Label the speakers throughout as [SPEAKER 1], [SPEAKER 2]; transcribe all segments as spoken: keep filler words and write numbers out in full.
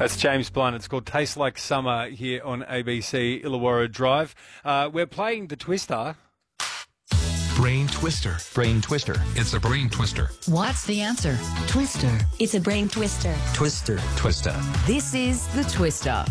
[SPEAKER 1] That's James Blunt. It's called Taste Like Summer here on A B C Illawarra Drive. Uh, we're playing the Twister.
[SPEAKER 2] Brain Twister.
[SPEAKER 3] Brain Twister.
[SPEAKER 2] It's a brain twister.
[SPEAKER 4] What's the answer? Twister.
[SPEAKER 5] It's a brain twister.
[SPEAKER 3] Twister.
[SPEAKER 2] Twister.
[SPEAKER 4] This is the Twister.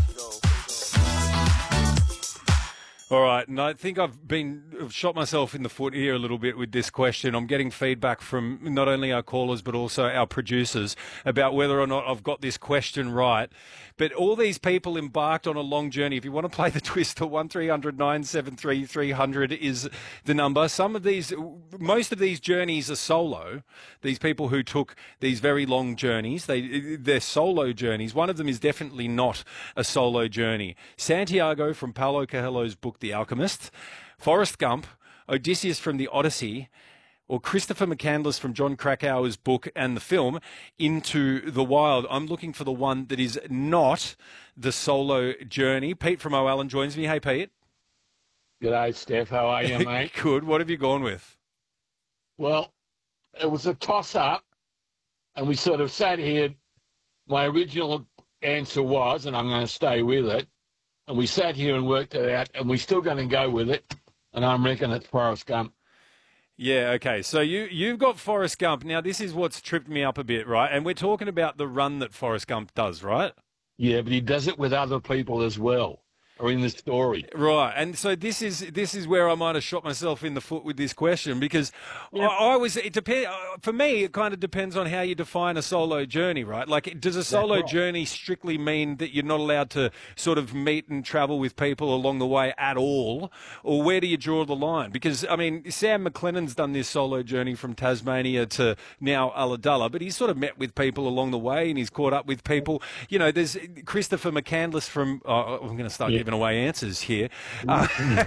[SPEAKER 1] All right, and I think I've been I've shot myself in the foot here a little bit with this question. I'm getting feedback from not only our callers but also our producers about whether or not I've got this question right. But all these people embarked on a long journey. If you want to play the Twister, one three hundred nine seven three three hundred is the number. Some of these, most of these journeys are solo. These people who took these very long journeys, they they're solo journeys. One of them is definitely not a solo journey. Santiago from Paulo Coelho's book The Alchemist, Forrest Gump, Odysseus from the Odyssey, or Christopher McCandless from John Krakauer's book and the film Into the Wild. I'm looking for the one that is not the solo journey. Pete from O'Allen joins me. Hey, Pete.
[SPEAKER 6] G'day, Steph. How are you, mate?
[SPEAKER 1] Good. What have you gone with?
[SPEAKER 6] Well, it was a toss-up, and we sort of sat here. My original answer was, and I'm going to stay with it, and we sat here and worked it out, and we're still going to go with it, and I'm reckoning it's Forrest Gump.
[SPEAKER 1] Yeah, okay. So you, you've got Forrest Gump. Now, this is what's tripped me up a bit, right? And we're talking about the run that Forrest Gump does, right?
[SPEAKER 6] Yeah, but he does it with other people as well, or in the story.
[SPEAKER 1] Right, and so this is this is where I might have shot myself in the foot with this question because
[SPEAKER 6] Yep.
[SPEAKER 1] I, I was it depend for me it kind of depends on how you define a solo journey, right? Like, does a solo
[SPEAKER 6] right.
[SPEAKER 1] journey strictly mean that you're not allowed to sort of meet and travel with people along the way at all, or where do you draw the line? Because I mean, Sam McLennan's done this solo journey from Tasmania to now Ulladulla, but he's sort of met with people along the way and he's caught up with people. You know, there's Christopher McCandless from. Oh, I'm going to start
[SPEAKER 6] Yeah.
[SPEAKER 1] giving away answers here. Uh,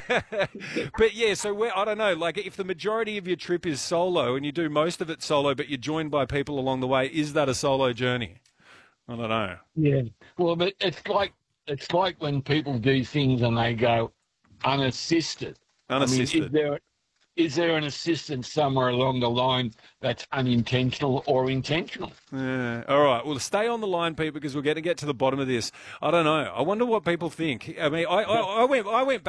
[SPEAKER 1] but yeah, so where, I don't know, like if the majority of your trip is solo and you do most of it solo, but you're joined by people along the way, is that a solo journey? I don't know.
[SPEAKER 6] Yeah. Well, but it's like it's like when people do things and they go unassisted.
[SPEAKER 1] Unassisted.
[SPEAKER 6] I mean, is there is there an assistance somewhere along the line that's unintentional or intentional?
[SPEAKER 1] Yeah. All right. Well, stay on the line, Pete, because we're going to get to the bottom of this. I don't know. I wonder what people think. I mean, I, I, I went, I went back.